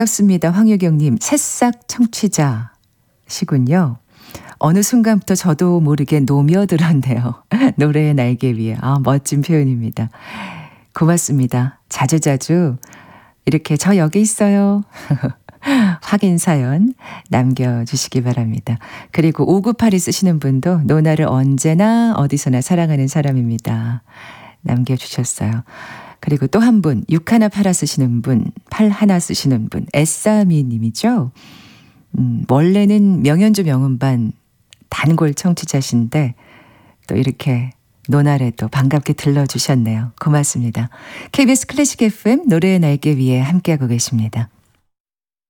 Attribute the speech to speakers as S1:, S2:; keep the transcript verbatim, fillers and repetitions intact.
S1: 반갑습니다. 황유경님, 새싹 청취자시군요. 어느 순간부터 저도 모르게 노며들었네요. 노래의 날개 위에. 아, 멋진 표현입니다. 고맙습니다. 자주자주 이렇게 저 여기 있어요. 확인 사연 남겨주시기 바랍니다. 그리고 오구팔이 쓰시는 분도 노나를 언제나 어디서나 사랑하는 사람입니다. 남겨주셨어요. 그리고 또 한 분, 육 하나 팔아 쓰시는 분, 팔 하나 쓰시는 분, 에싸미 님이죠. 음, 원래는 명연주 명음반 단골 청취자신데 또 이렇게 노날에 또 반갑게 들러주셨네요. 고맙습니다. 케이비에스 클래식 에프엠 노래의 날개 위에 함께하고 계십니다.